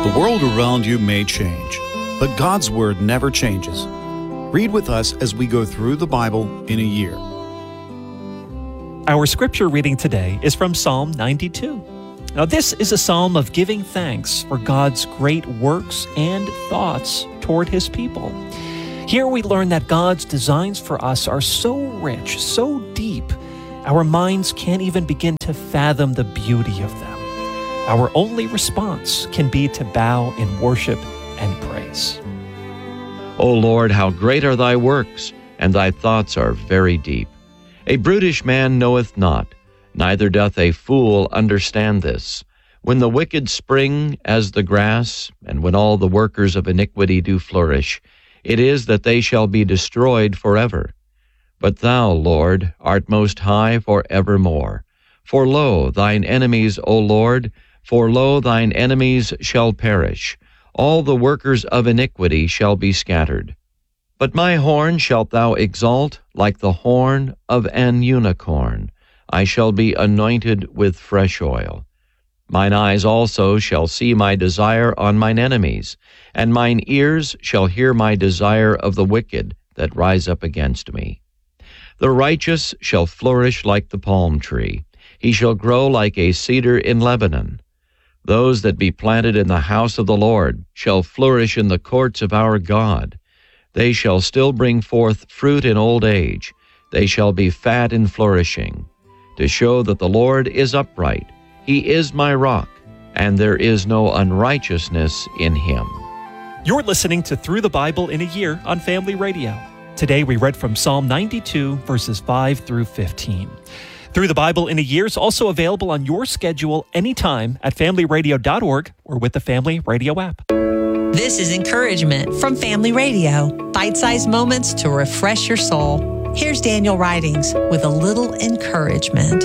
The world around you may change, but God's Word never changes. Read with us as we go through the Bible in a year. Our scripture reading today is from Psalm 92. Now, this is a psalm of giving thanks for God's great works and thoughts toward His people. Here we learn that God's designs for us are so rich, so deep, our minds can't even begin to fathom the beauty of them. Our only response can be to bow in worship and praise. O Lord, how great are thy works, and thy thoughts are very deep. A brutish man knoweth not, neither doth a fool understand this. When the wicked spring as the grass, and when all the workers of iniquity do flourish, it is that they shall be destroyed forever. But thou, Lord, art most high for evermore. For lo, thine enemies, O Lord, for lo, thine enemies shall perish. All the workers of iniquity shall be scattered. But my horn shalt thou exalt like the horn of an unicorn. I shall be anointed with fresh oil. Mine eyes also shall see my desire on mine enemies, and mine ears shall hear my desire of the wicked that rise up against me. The righteous shall flourish like the palm tree. He shall grow like a cedar in Lebanon. Those that be planted in the house of the Lord shall flourish in the courts of our God. They shall still bring forth fruit in old age. They shall be fat and flourishing, to show that the Lord is upright. He is my rock, and there is no unrighteousness in him. You're listening to Through the Bible in a Year on Family Radio. Today we read from Psalm 92, verses 5 through 15. Through the Bible in a Year is also available on your schedule anytime at familyradio.org or with the Family Radio app. This is encouragement from Family Radio. Bite-sized moments to refresh your soul. Here's Daniel Ridings with a little encouragement.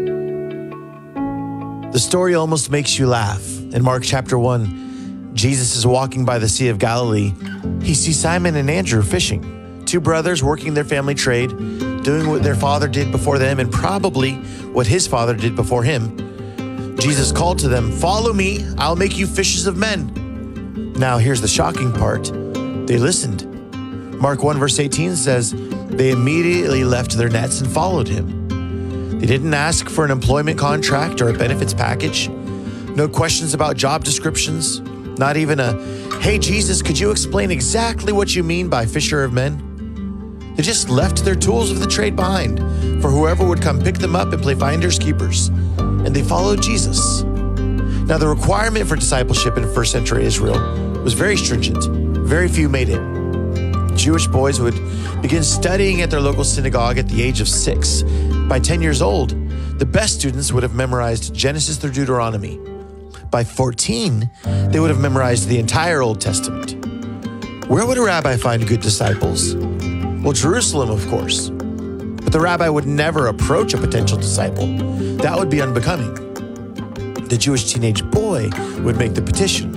The story almost makes you laugh. In Mark chapter 1, Jesus is walking by the Sea of Galilee. He sees Simon and Andrew fishing, two brothers working their family trade, doing what their father did before them and probably what his father did before him. Jesus called to them, "Follow me, I'll make you fishers of men." Now here's the shocking part. They listened. Mark 1 verse 18 says, they immediately left their nets and followed him. They didn't ask for an employment contract or a benefits package. No questions about job descriptions. Not even a, "Hey Jesus, could you explain exactly what you mean by fisher of men?" They just left their tools of the trade behind for whoever would come pick them up and play finders keepers. And they followed Jesus. Now, the requirement for discipleship in first century Israel was very stringent. Very few made it. Jewish boys would begin studying at their local synagogue at the age of 6. By 10 years old, the best students would have memorized Genesis through Deuteronomy. By 14, they would have memorized the entire Old Testament. Where would a rabbi find good disciples? Well, Jerusalem, of course. But the rabbi would never approach a potential disciple. That would be unbecoming. The Jewish teenage boy would make the petition.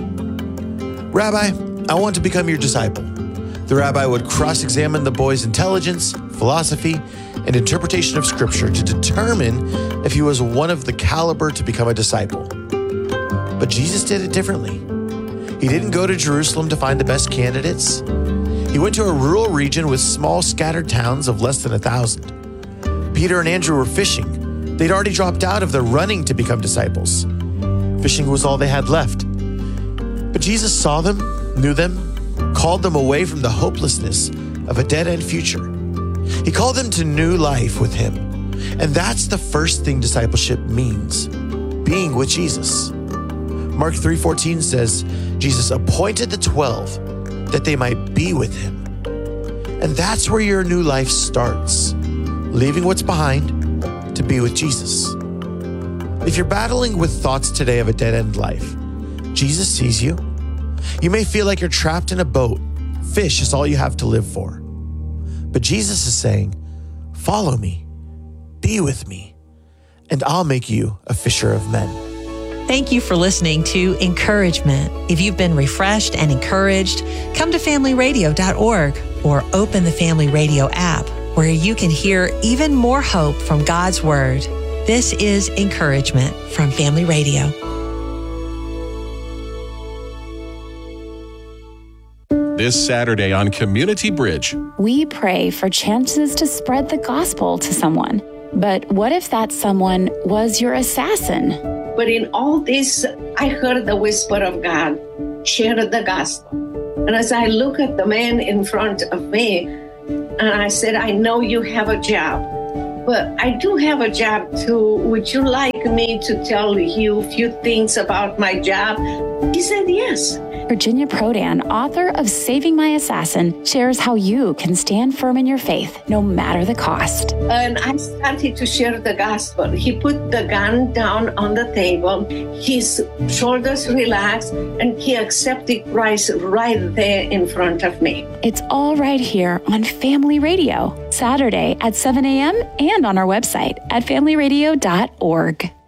"Rabbi, I want to become your disciple." The rabbi would cross-examine the boy's intelligence, philosophy, and interpretation of Scripture to determine if he was one of the caliber to become a disciple. But Jesus did it differently. He didn't go to Jerusalem to find the best candidates. He went to a rural region with small scattered towns of less than 1,000. Peter and Andrew were fishing. They'd already dropped out of their running to become disciples. Fishing was all they had left. But Jesus saw them, knew them, called them away from the hopelessness of a dead-end future. He called them to new life with him. And that's the first thing discipleship means, being with Jesus. Mark 3:14 says, Jesus appointed the 12 that they might be with him. And that's where your new life starts, leaving what's behind to be with Jesus. If you're battling with thoughts today of a dead-end life, Jesus sees you. You may feel like you're trapped in a boat. Fish is all you have to live for. But Jesus is saying, follow me, be with me, and I'll make you a fisher of men. Thank you for listening to Encouragement. If you've been refreshed and encouraged, come to familyradio.org or open the Family Radio app, where you can hear even more hope from God's Word. This is Encouragement from Family Radio. this Saturday on Community Bridge. We pray for chances to spread the gospel to someone. But what if that someone was your assassin? But in all this, I heard the whisper of God, share the gospel. And as I look at the man in front of me, and I said, I know you have a job, but I do have a job too. Would you like me to tell you a few things about my job? He said, yes. Virginia Prodan, author of Saving My Assassin, shares how you can stand firm in your faith, no matter the cost. And I started to share the gospel. He put the gun down on the table, his shoulders relaxed, and he accepted Christ right there in front of me. It's all right here on Family Radio, Saturday at 7 a.m. and on our website at familyradio.org.